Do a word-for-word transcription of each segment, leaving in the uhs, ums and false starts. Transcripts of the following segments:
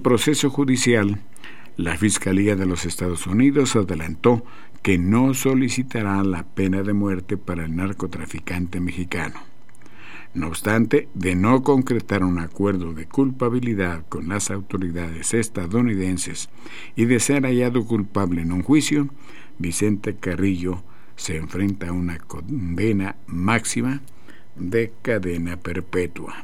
proceso judicial, la Fiscalía de los Estados Unidos adelantó que no solicitará la pena de muerte para el narcotraficante mexicano. No obstante, de no concretar un acuerdo de culpabilidad con las autoridades estadounidenses y de ser hallado culpable en un juicio, Vicente Carrillo se enfrenta a una condena máxima de cadena perpetua.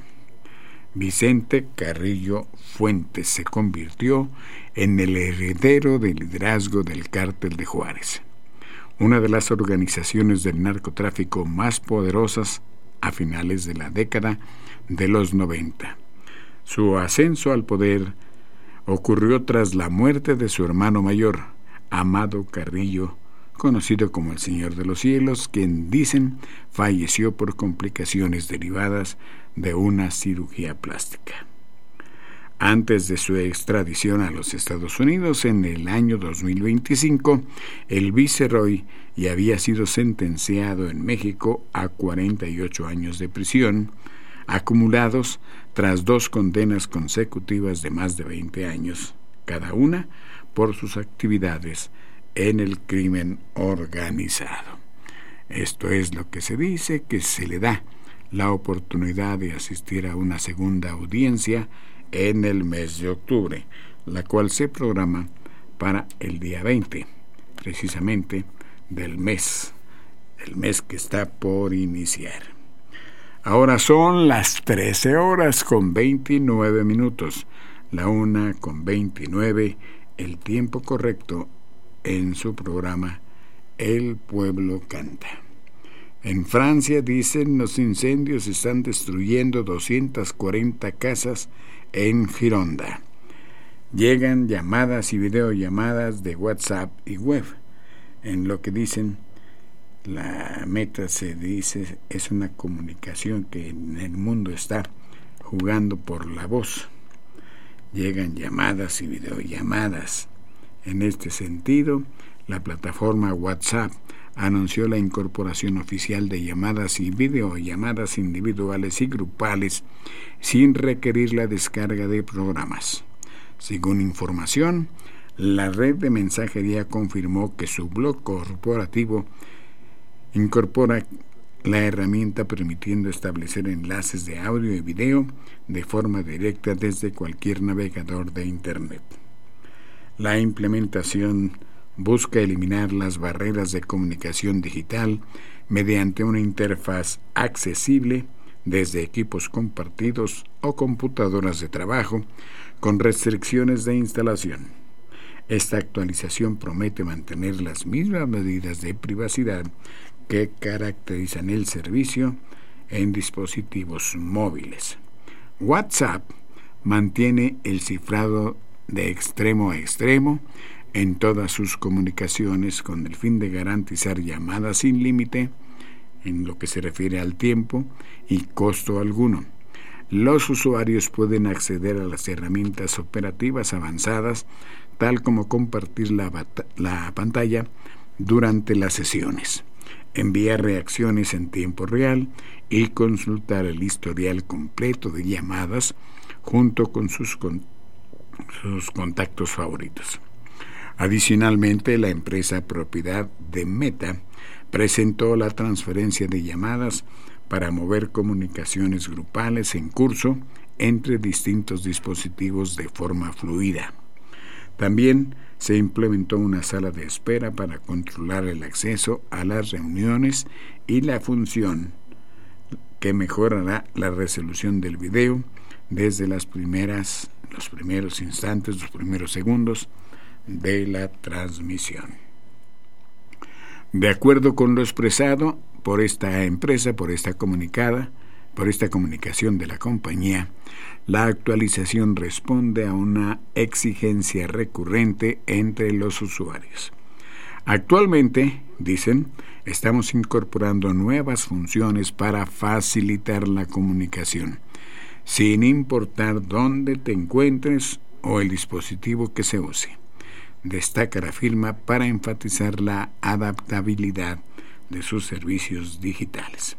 Vicente Carrillo Fuentes se convirtió en el heredero del liderazgo del Cártel de Juárez, una de las organizaciones del narcotráfico más poderosas a finales de la década de los noventa. Su ascenso al poder ocurrió tras la muerte de su hermano mayor, Amado Carrillo, conocido como el Señor de los Cielos, quien dicen falleció por complicaciones derivadas de una cirugía plástica. Antes de su extradición a los Estados Unidos en el año dos mil veinticinco, el viceroy ya había sido sentenciado en México a cuarenta y ocho años de prisión, acumulados tras dos condenas consecutivas de más de veinte años, cada una por sus actividades en el crimen organizado. Esto es lo que se dice, que se le da la oportunidad de asistir a una segunda audiencia en el mes de octubre, la cual se programa para el día veinte, precisamente del mes, el mes que está por iniciar. Ahora son las trece horas con veintinueve minutos, la una con veintinueve, el tiempo correcto en su programa El Pueblo Canta. En Francia, dicen, los incendios están destruyendo doscientas cuarenta casas en Gironda. Llegan llamadas y videollamadas de WhatsApp y web. En lo que dicen, la meta se dice es una comunicación que en el mundo está jugando por la voz. Llegan llamadas y videollamadas. En este sentido, la plataforma WhatsApp anunció la incorporación oficial de llamadas y videollamadas individuales y grupales sin requerir la descarga de programas. Según información, la red de mensajería confirmó que su blog corporativo incorpora la herramienta permitiendo establecer enlaces de audio y video de forma directa desde cualquier navegador de Internet. La implementación busca eliminar las barreras de comunicación digital mediante una interfaz accesible desde equipos compartidos o computadoras de trabajo con restricciones de instalación. Esta actualización promete mantener las mismas medidas de privacidad que caracterizan el servicio en dispositivos móviles. WhatsApp mantiene el cifrado de extremo a extremo en todas sus comunicaciones con el fin de garantizar llamadas sin límite en lo que se refiere al tiempo y costo alguno. Los usuarios pueden acceder a las herramientas operativas avanzadas, tal como compartir la, bat- la pantalla durante las sesiones, enviar reacciones en tiempo real y consultar el historial completo de llamadas junto con sus, con- sus contactos favoritos. Adicionalmente, la empresa propiedad de Meta presentó la transferencia de llamadas para mover comunicaciones grupales en curso entre distintos dispositivos de forma fluida. También se implementó una sala de espera para controlar el acceso a las reuniones y la función que mejorará la resolución del video desde las primeras, los primeros instantes, los primeros segundos de la transmisión. De acuerdo con lo expresado por esta empresa, por esta comunicada, por esta comunicación de la compañía, la actualización responde a una exigencia recurrente entre los usuarios. Actualmente, dicen, estamos incorporando nuevas funciones para facilitar la comunicación, sin importar dónde te encuentres o el dispositivo que se use. Destaca la firma para enfatizar la adaptabilidad de sus servicios digitales.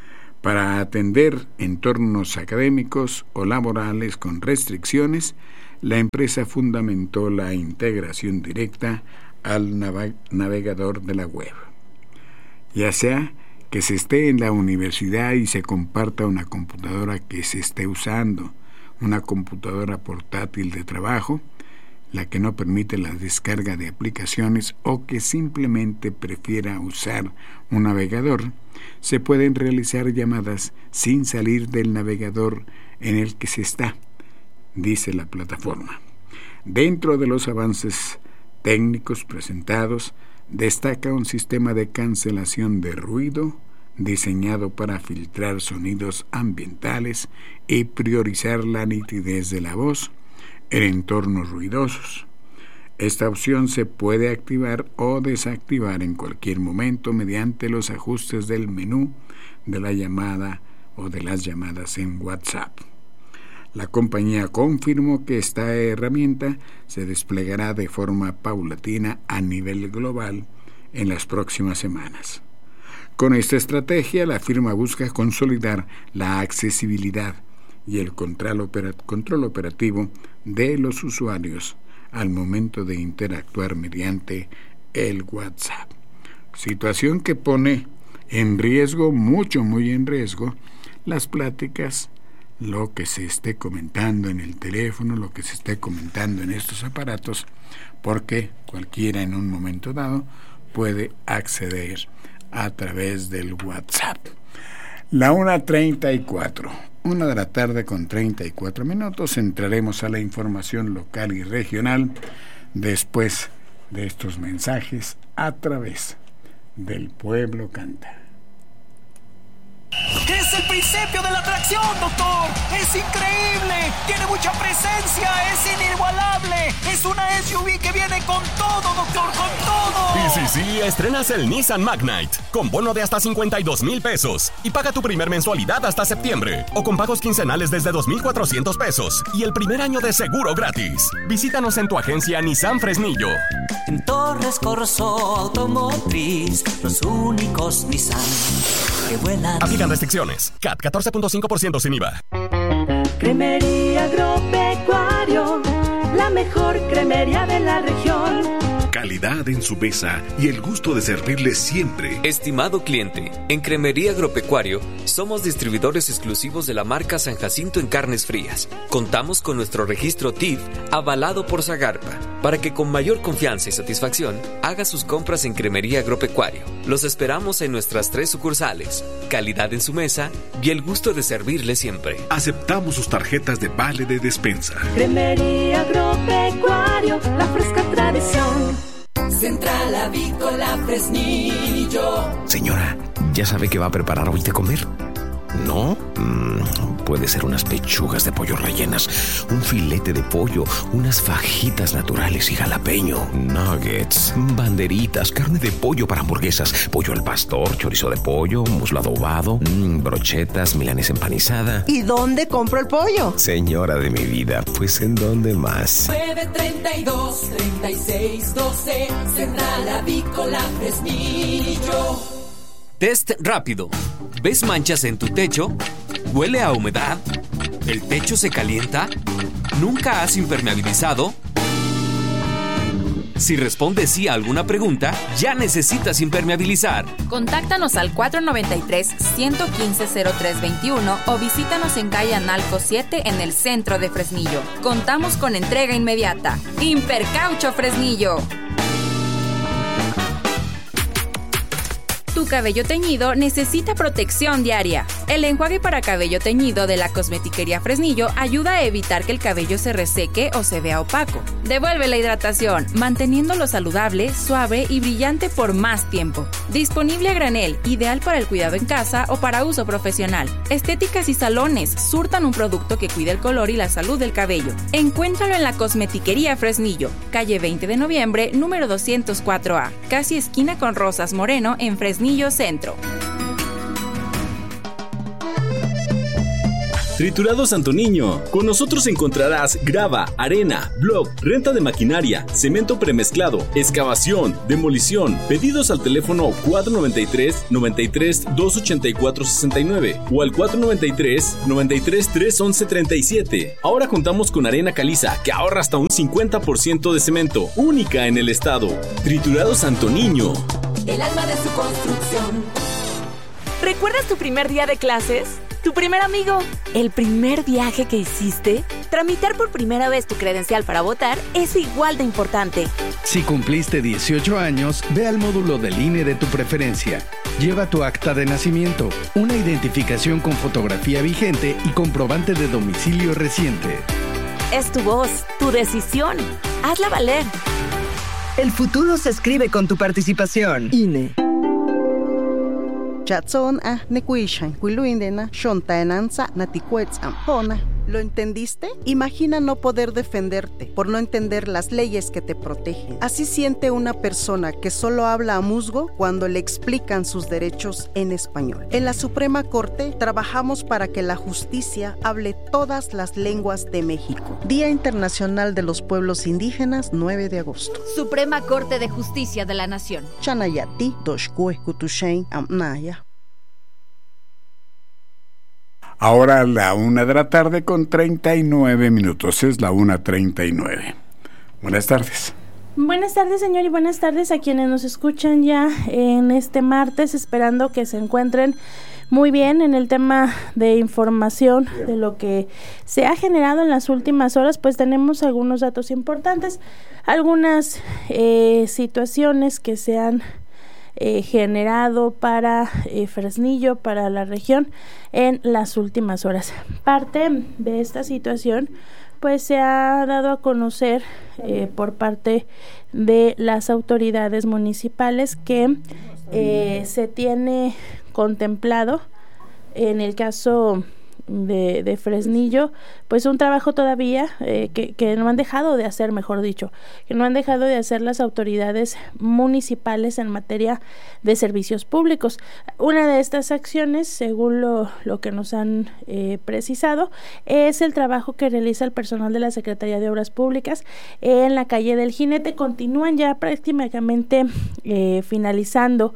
Para atender entornos académicos o laborales con restricciones, la empresa fundamentó la integración directa al nave- navegador de la web. Ya sea que se esté en la universidad y se comparta una computadora que se esté usando, una computadora portátil de trabajo, la que no permite la descarga de aplicaciones o que simplemente prefiera usar un navegador, se pueden realizar llamadas sin salir del navegador en el que se está, dice la plataforma. Dentro de los avances técnicos presentados, destaca un sistema de cancelación de ruido diseñado para filtrar sonidos ambientales y priorizar la nitidez de la voz en entornos ruidosos. Esta opción se puede activar o desactivar en cualquier momento mediante los ajustes del menú de la llamada o de las llamadas en WhatsApp. La compañía confirmó que esta herramienta se desplegará de forma paulatina a nivel global en las próximas semanas. Con esta estrategia, la firma busca consolidar la accesibilidad y el control, opera- control operativo de los usuarios al momento de interactuar mediante el WhatsApp. Situación que pone en riesgo, mucho, muy en riesgo, las pláticas, lo que se esté comentando en el teléfono, lo que se esté comentando en estos aparatos, porque cualquiera en un momento dado puede acceder a través del WhatsApp. La una treinta y cuatro, una de la tarde con treinta y cuatro minutos, entraremos a la información local y regional después de estos mensajes a través del Pueblo Canta. ¡Es el principio de la atracción, doctor! ¡Es increíble! ¡Tiene mucha presencia! ¡Es inigualable! ¡Es una S U V que viene con todo, doctor! ¡Con todo! Sí, sí, sí, estrenas el Nissan Magnite con bono de hasta cincuenta y dos mil pesos y paga tu primer mensualidad hasta septiembre o con pagos quincenales desde dos mil cuatrocientos pesos y el primer año de seguro gratis. Visítanos en tu agencia Nissan Fresnillo. En Torres Corso Automotriz, los únicos Nissan que vuelan. Aplican restricciones. C A T catorce punto cinco por ciento sin I V A. Cremería Agropecuario, la mejor cremería de la región. Calidad en su mesa y el gusto de servirle siempre. Estimado cliente, en Cremería Agropecuario somos distribuidores exclusivos de la marca San Jacinto en carnes frías. Contamos con nuestro registro T I F avalado por Zagarpa para que con mayor confianza y satisfacción haga sus compras en Cremería Agropecuario. Los esperamos en nuestras tres sucursales. Calidad en su mesa y el gusto de servirle siempre. Aceptamos sus tarjetas de vale de despensa. Cremería Agropecuario, la fresca tradición. Central Avícola Fresnillo. Señora, ¿ya sabe qué va a preparar hoy de comer? ¿No? Mm, puede ser unas pechugas de pollo rellenas, un filete de pollo, unas fajitas naturales y jalapeño, nuggets, banderitas, carne de pollo para hamburguesas, pollo al pastor, chorizo de pollo, muslo adobado, mm, brochetas, milanesa empanizada. ¿Y dónde compro el pollo? Señora de mi vida, pues ¿en dónde más? nueve treinta y dos, treinta y seis, doce, Central Avícola Fresnillo. Test rápido. ¿Ves manchas en tu techo? ¿Huele a humedad? ¿El techo se calienta? ¿Nunca has impermeabilizado? Si respondes sí a alguna pregunta, ya necesitas impermeabilizar. Contáctanos al cuatro nueve tres, uno uno cinco, cero tres dos uno o visítanos en calle Analco siete en el centro de Fresnillo. Contamos con entrega inmediata. Impercaucho Fresnillo. Tu cabello teñido necesita protección diaria. El enjuague para cabello teñido de la Cosmetiquería Fresnillo ayuda a evitar que el cabello se reseque o se vea opaco. Devuelve la hidratación, manteniéndolo saludable, suave y brillante por más tiempo. Disponible a granel, ideal para el cuidado en casa o para uso profesional. Estéticas y salones surtan un producto que cuida el color y la salud del cabello. Encuéntralo en la Cosmetiquería Fresnillo, calle veinte de noviembre, número doscientos cuatro A, casi esquina con Rosas Moreno en Fresnillo Centro. Triturados Santo Niño. Con nosotros encontrarás grava, arena, block, renta de maquinaria, cemento premezclado, excavación, demolición. Pedidos al teléfono cuatro noventa y tres, noventa y tres, doscientos ochenta y cuatro sesenta y nueve o al cuatro noventa y tres, noventa y tres, trescientos once treinta y siete. Ahora contamos con arena caliza que ahorra hasta un cincuenta por ciento de cemento, única en el estado. Triturados Santo Niño. El alma de su construcción. ¿Recuerdas tu primer día de clases? ¿Tu primer amigo? ¿El primer viaje que hiciste? Tramitar por primera vez tu credencial para votar es igual de importante. Si cumpliste dieciocho años, ve al módulo del I N E de tu preferencia. Lleva tu acta de nacimiento, una identificación con fotografía vigente y comprobante de domicilio reciente. Es tu voz, tu decisión. Hazla valer. El futuro se escribe con tu participación. I N E. Chatson a nekuishan, kuiluindena, shontaenanza, natikuetzam, hona. ¿Lo entendiste? Imagina no poder defenderte por no entender las leyes que te protegen. Así siente una persona que solo habla a musgo cuando le explican sus derechos en español. En la Suprema Corte trabajamos para que la justicia hable todas las lenguas de México. Día Internacional de los Pueblos Indígenas, nueve de agosto. Suprema Corte de Justicia de la Nación. Chanayati, Doshkue, Kutushain, Amnaya. Ahora la una de la tarde con treinta y nueve minutos, es la una treinta y nueve. Buenas tardes. Buenas tardes, señor, y buenas tardes a quienes nos escuchan ya en este martes, esperando que se encuentren muy bien en el tema de información de lo que se ha generado en las últimas horas. Pues tenemos algunos datos importantes, algunas eh, situaciones que se han Eh, generado para eh, Fresnillo, para la región en las últimas horas. Parte de esta situación pues se ha dado a conocer eh, por parte de las autoridades municipales que eh, se tiene contemplado en el caso de, de Fresnillo, pues un trabajo todavía eh, que, que no han dejado de hacer, mejor dicho, que no han dejado de hacer las autoridades municipales en materia de servicios públicos. Una de estas acciones, según lo, lo que nos han eh, precisado, es el trabajo que realiza el personal de la Secretaría de Obras Públicas en la calle del Jinete. Continúan ya prácticamente eh, finalizando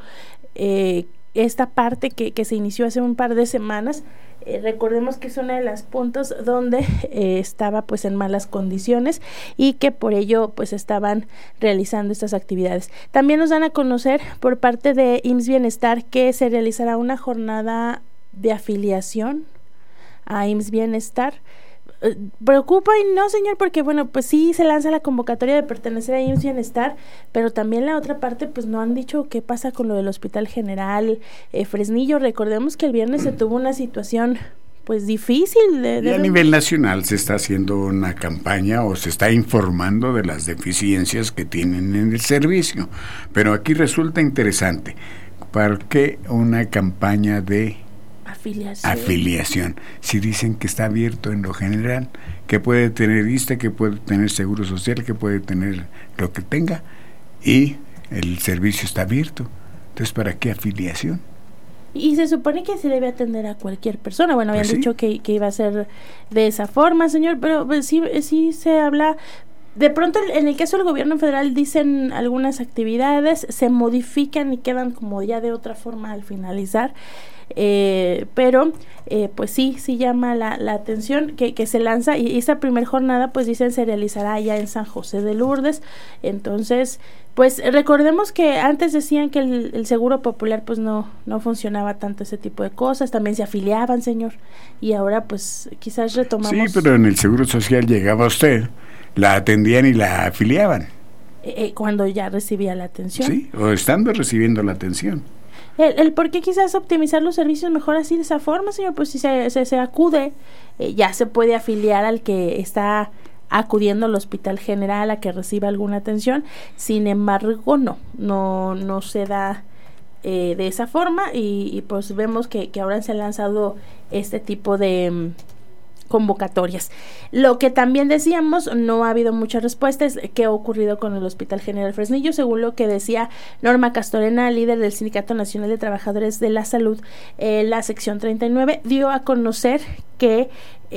eh, esta parte que, que se inició hace un par de semanas. Eh, recordemos que es una de las puntos donde eh, estaba pues en malas condiciones y que por ello pues estaban realizando estas actividades. También nos dan a conocer por parte de I M S S Bienestar que se realizará una jornada de afiliación a I M S S Bienestar. Eh, preocupa y no, señor, porque bueno, pues sí se lanza la convocatoria de pertenecer a I M S S Bienestar, pero también la otra parte pues no han dicho qué pasa con lo del Hospital General eh, Fresnillo. Recordemos que el viernes se tuvo una situación pues difícil. De, de... Y a nivel nacional se está haciendo una campaña o se está informando de las deficiencias que tienen en el servicio, pero aquí resulta interesante, ¿para qué una campaña de Afiliación. afiliación? Si dicen que está abierto en lo general, que puede tener I S S S T E, que puede tener Seguro Social, que puede tener lo que tenga, y el servicio está abierto. Entonces, ¿para qué afiliación? Y se supone que se debe atender a cualquier persona. Bueno, habían pues sí. dicho que, que iba a ser de esa forma, señor, pero pues, sí, sí se habla. De pronto, en el caso del gobierno federal, dicen algunas actividades, se modifican y quedan como ya de otra forma al finalizar. Eh, pero eh, pues sí, sí llama la, la atención que, que se lanza, y esta primer jornada pues dicen se realizará ya en San José de Lourdes. Entonces pues recordemos que antes decían que el, el Seguro Popular pues no, no funcionaba tanto ese tipo de cosas, también se afiliaban, señor, y ahora pues quizás retomamos. Sí, pero en el Seguro Social llegaba usted, la atendían y la afiliaban. Eh, cuando ya recibía la atención. Sí, o estando recibiendo la atención. El, el por qué quizás optimizar los servicios mejor así de esa forma, señor, pues si se, se, se acude, eh, ya se puede afiliar al que está acudiendo al Hospital General a que reciba alguna atención. Sin embargo, no, no, no se da eh, de esa forma, y, y pues vemos que, que ahora se han lanzado este tipo de, convocatorias. Lo que también decíamos, no ha habido muchas respuestas. ¿Qué ha ocurrido con el Hospital General Fresnillo? Según lo que decía Norma Castorena, líder del Sindicato Nacional de Trabajadores de la Salud, eh, la sección treinta y nueve, dio a conocer que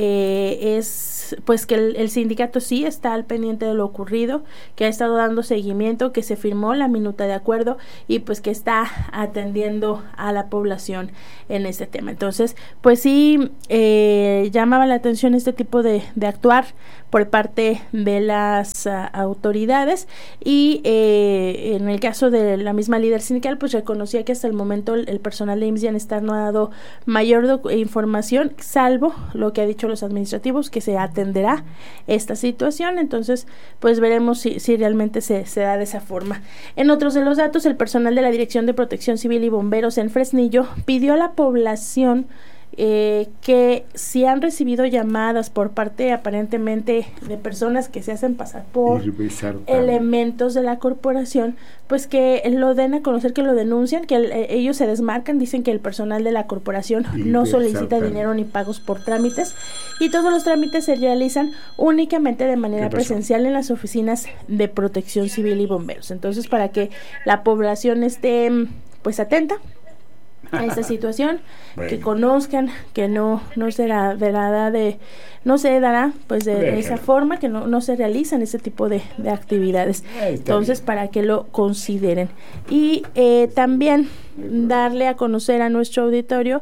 eh, es pues que el, el sindicato sí está al pendiente de lo ocurrido, que ha estado dando seguimiento, que se firmó la minuta de acuerdo y pues que está atendiendo a la población en este tema. Entonces, pues sí, eh, llamaba la atención este tipo de, de actuar por parte de las uh, autoridades y eh, en el caso de la misma líder sindical, pues reconocía que hasta el momento el, el personal de I M S S Bienestar no ha dado mayor información, salvo lo que ha dicho los administrativos, que se atenderá esta situación. Entonces, pues veremos si, si realmente se, se da de esa forma. En otros de los datos, el personal de la Dirección de Protección Civil y Bomberos en Fresnillo pidió a la población Eh, que si han recibido llamadas por parte aparentemente de personas que se hacen pasar por elementos de la corporación, pues que lo den a conocer, que lo denuncian, que el, eh, ellos se desmarcan, dicen que el personal de la corporación no solicita dinero ni pagos por trámites y todos los trámites se realizan únicamente de manera presencial en las oficinas de Protección Civil y Bomberos. Entonces, para que la población esté pues atenta a esta situación, bueno, que conozcan que no no será verá de no se dará pues de, de esa forma, que no no se realizan ese tipo de, de actividades. Entonces, bien, para que lo consideren. Y eh, también darle a conocer a nuestro auditorio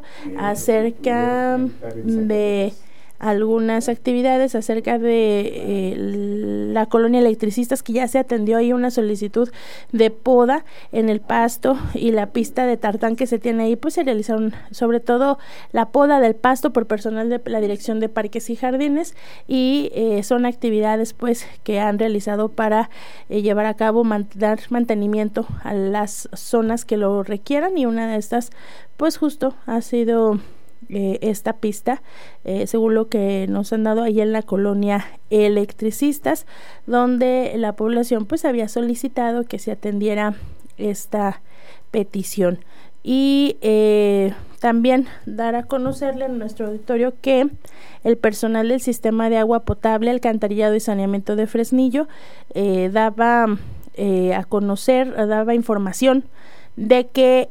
acerca de algunas actividades acerca de eh, la colonia Electricistas, que ya se atendió ahí una solicitud de poda en el pasto y la pista de tartán que se tiene ahí. Pues se realizaron sobre todo la poda del pasto por personal de la Dirección de Parques y Jardines y eh, son actividades pues que han realizado para eh, llevar a cabo, man- dar mantenimiento a las zonas que lo requieran, y una de estas pues justo ha sido Eh, esta pista, eh, según lo que nos han dado ahí en la colonia Electricistas, donde la población pues había solicitado que se atendiera esta petición. Y eh, también dar a conocerle a nuestro auditorio que el personal del sistema de agua potable, alcantarillado y saneamiento de Fresnillo eh, daba eh, a conocer, daba información de que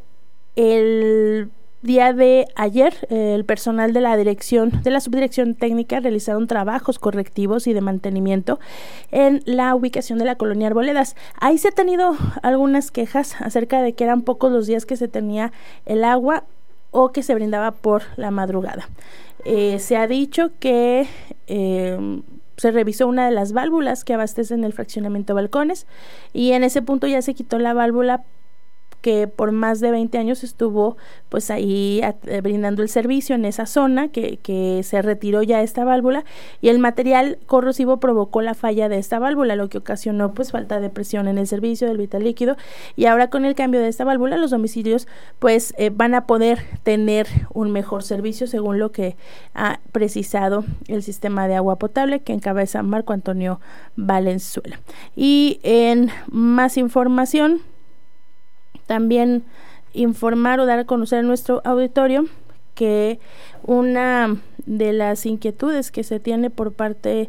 el día de ayer eh, el personal de la dirección, de la subdirección técnica, realizaron trabajos correctivos y de mantenimiento en la ubicación de la colonia Arboledas. Ahí se han tenido algunas quejas acerca de que eran pocos los días que se tenía el agua o que se brindaba por la madrugada. Eh, se ha dicho que eh, se revisó una de las válvulas que abastecen el fraccionamiento Balcones y en ese punto ya se quitó la válvula que por más de veinte años estuvo pues ahí a, eh, brindando el servicio en esa zona, que, que se retiró ya esta válvula y el material corrosivo provocó la falla de esta válvula, lo que ocasionó pues falta de presión en el servicio del vital líquido, y ahora con el cambio de esta válvula los domicilios pues eh, van a poder tener un mejor servicio, según lo que ha precisado el sistema de agua potable que encabeza Marco Antonio Valenzuela. Y en más información, también informar o dar a conocer a nuestro auditorio que una de las inquietudes que se tiene por parte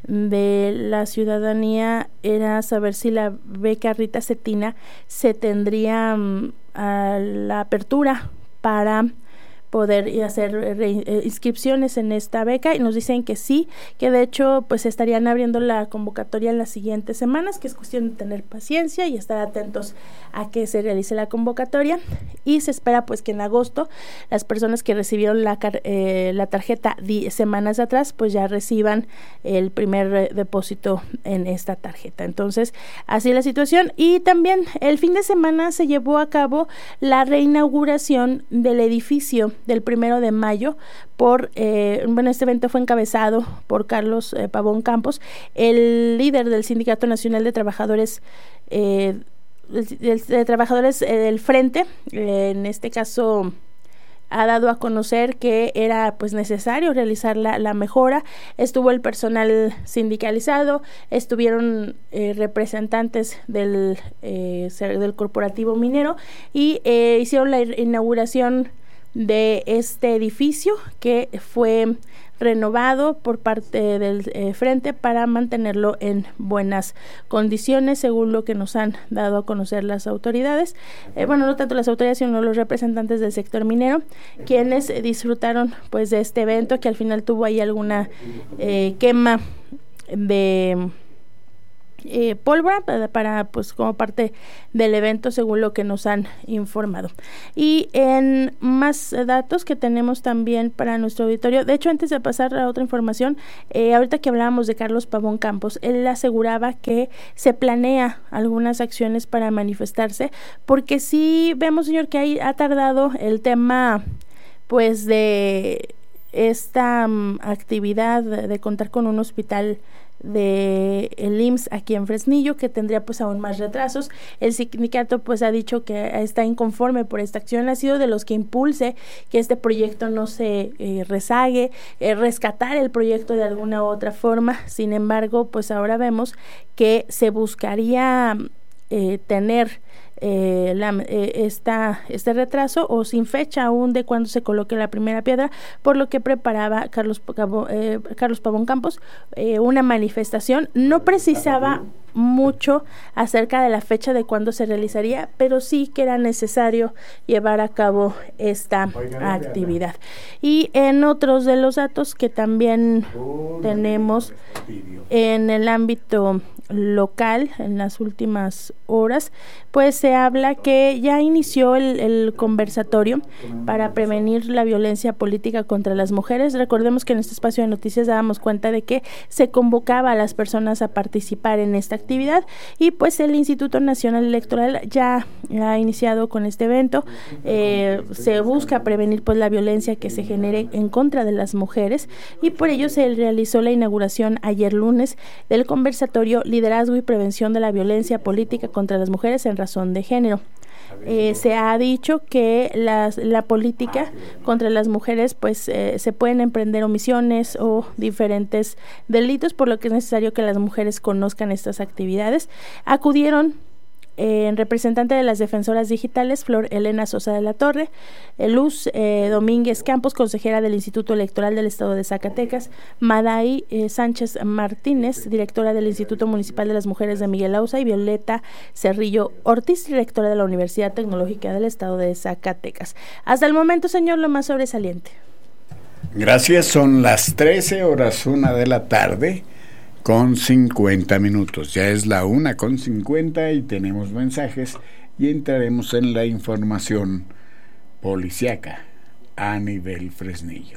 de la ciudadanía era saber si la beca Rita Cetina se tendría um, a la apertura para poder hacer re, eh, inscripciones en esta beca, y nos dicen que sí, que de hecho pues estarían abriendo la convocatoria en las siguientes semanas, que es cuestión de tener paciencia y estar atentos a que se realice la convocatoria, y se espera pues que en agosto las personas que recibieron la, eh, la tarjeta diez semanas atrás pues ya reciban el primer depósito en esta tarjeta. Entonces así la situación. Y también el fin de semana se llevó a cabo la reinauguración del edificio del primero de mayo por, eh, bueno, este evento fue encabezado por Carlos eh, Pavón Campos, el líder del Sindicato Nacional de Trabajadores eh, de, de Trabajadores eh, del Frente. Eh, en este caso ha dado a conocer que era pues necesario realizar la, la mejora. Estuvo el personal sindicalizado, estuvieron eh, representantes del, eh, del corporativo minero y eh, hicieron la inauguración de este edificio que fue renovado por parte del eh, frente para mantenerlo en buenas condiciones, según lo que nos han dado a conocer las autoridades, eh, bueno, no tanto las autoridades sino los representantes del sector minero, quienes eh, disfrutaron pues de este evento que al final tuvo ahí alguna eh, quema de Eh, pólvora para, para pues como parte del evento, según lo que nos han informado. Y en más datos que tenemos también para nuestro auditorio, de hecho, antes de pasar a otra información, eh, ahorita que hablábamos de Carlos Pavón Campos, él aseguraba que se planea algunas acciones para manifestarse, porque sí vemos, señor, que ahí ha tardado el tema pues de esta um, actividad de, de contar con un hospital de el I M S S aquí en Fresnillo, que tendría pues aún más retrasos. El sindicato pues ha dicho que está inconforme por esta acción, ha sido de los que impulse que este proyecto no se eh, rezague, eh, rescatar el proyecto de alguna u otra forma. Sin embargo, pues ahora vemos que se buscaría eh, tener Eh, la, eh, esta, este retraso o sin fecha aún de cuando se coloque la primera piedra, por lo que preparaba Carlos, eh, Carlos Pavón Campos eh, una manifestación. No precisaba mucho acerca de la fecha de cuándo se realizaría, pero sí que era necesario llevar a cabo esta actividad. Y en otros de los datos que también tenemos en el ámbito local en las últimas horas, pues se habla que ya inició el, el conversatorio para prevenir la violencia política contra las mujeres. Recordemos que en este espacio de noticias dábamos cuenta de que se convocaba a las personas a participar en esta actividad, y pues el Instituto Nacional Electoral ya ha iniciado con este evento. Eh, se busca prevenir pues la violencia que se genere en contra de las mujeres, y por ello se realizó la inauguración ayer lunes del conversatorio Liderazgo y Prevención de la Violencia Política contra las Mujeres en Razón de Género. Eh, se ha dicho que las, la política contra las mujeres pues eh, se pueden emprender omisiones o diferentes delitos, por lo que es necesario que las mujeres conozcan estas actividades. Acudieron en eh, representante de las defensoras digitales, Flor Elena Sosa de la Torre, eh, Luz eh, Domínguez Campos, consejera del Instituto Electoral del Estado de Zacatecas, Maday eh, Sánchez Martínez, directora del Instituto Municipal de las Mujeres de Miguel Auza, y Violeta Cerrillo Ortiz, directora de la Universidad Tecnológica del Estado de Zacatecas. Hasta el momento, señor, lo más sobresaliente. Gracias, son las trece horas una de la tarde con cincuenta minutos. Ya es la una con cincuenta y tenemos mensajes y entraremos en la información policiaca a nivel Fresnillo.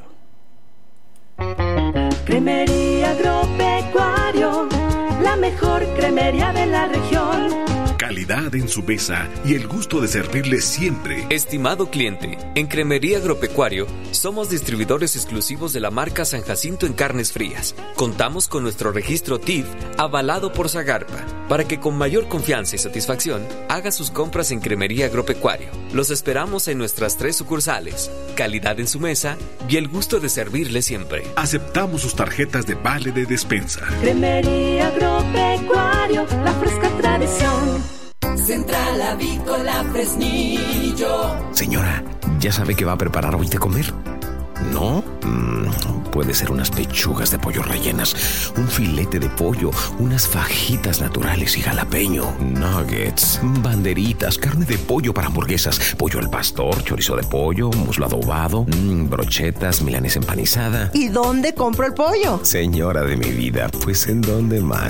Cremería Agropecuario, la mejor cremería de la región. Calidad en su mesa y el gusto de servirle siempre. Estimado cliente, en Cremería Agropecuario somos distribuidores exclusivos de la marca San Jacinto en carnes frías. Contamos con nuestro registro T I F avalado por Zagarpa, para que con mayor confianza y satisfacción haga sus compras en Cremería Agropecuario. Los esperamos en nuestras tres sucursales. Calidad en su mesa y el gusto de servirle siempre. Aceptamos sus tarjetas de vale de despensa. Cremería Agropecuario, la fresca tradición. Central Avícola Fresnillo. Señora, ¿ya sabe qué va a preparar hoy de comer? ¿No? Mm, puede ser unas pechugas de pollo rellenas, un filete de pollo, unas fajitas naturales y jalapeño, nuggets, banderitas, carne de pollo para hamburguesas, pollo al pastor, chorizo de pollo, muslo adobado, mmm, brochetas, milanesa empanizada. ¿Y dónde compro el pollo? Señora de mi vida, pues ¿en dónde más?